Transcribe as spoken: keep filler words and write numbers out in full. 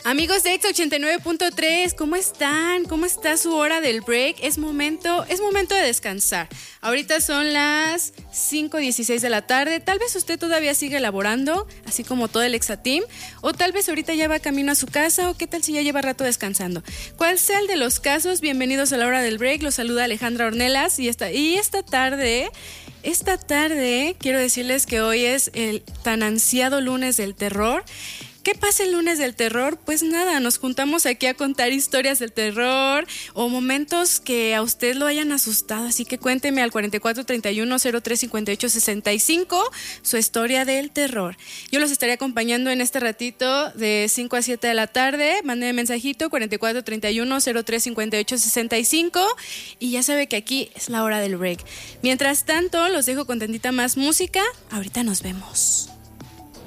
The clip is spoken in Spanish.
Amigos de Exa ochenta y nueve punto tres, ¿cómo están? ¿Cómo está su hora del break? Es momento, es momento de descansar. Ahorita son las cinco dieciséis de la tarde. Tal vez usted todavía sigue laborando, así como todo el Exa Team, o tal vez ahorita ya va camino a su casa, o qué tal si ya lleva rato descansando. Cual sea el de los casos, bienvenidos a la hora del break. Los saluda Alejandra Ornelas y esta, y esta tarde... Esta tarde quiero decirles que hoy es el tan ansiado lunes del terror. ¿Qué pasa el lunes del terror? Pues nada, nos juntamos aquí a contar historias del terror o momentos que a usted lo hayan asustado. Así que cuénteme al cuarenta y cuatro treinta y uno cero tres cincuenta y ocho sesenta y cinco su historia del terror. Yo los estaré acompañando en este ratito de cinco a siete de la tarde. Mande mensajito cuarenta y cuatro treinta y uno cero tres cincuenta y ocho sesenta y cinco y ya sabe que aquí es la hora del break. Mientras tanto, los dejo con tantita más música. Ahorita nos vemos.